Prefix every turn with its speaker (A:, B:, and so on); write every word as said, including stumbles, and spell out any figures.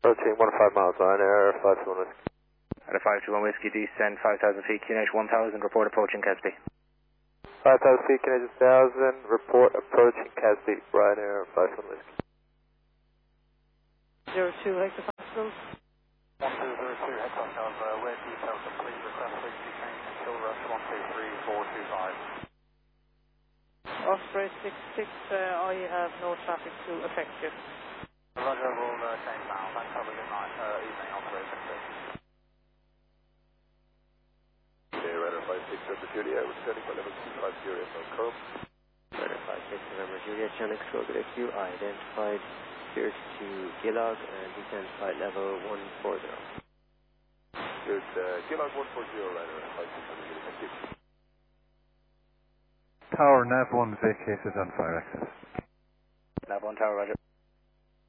A: Approaching one five miles, Ryanair, five two one Whiskey.
B: At a five two one Whiskey, descend five thousand feet, Q N H one thousand, report approaching Casby.
A: five thousand feet, Q N H one thousand, report approaching Casby, Ryanair, five two one Whiskey.
C: zero two Hector Pascal.
D: one two zero two Hector Pascal, uh, where details complete, request frequency change until rush one two three four two five.
C: Osprey six six, uh, I have no traffic to affect you.
D: Roger, we'll uh, change now. Thanks, have a good night, uh, evening, Osprey six six.
E: Okay, Radar five six, November Juliet, we're setting for level two five zero, no curve.
F: Radar five six, November Juliet, channel control good Q, I identified Pierce to Gilog and descend flight level one four zero.
E: Good, uh, Gilog one four zero, Radar five six, November Juliet, thank you.
G: Tower, nav one vacated on fire access.
B: Nav one Tower, Roger.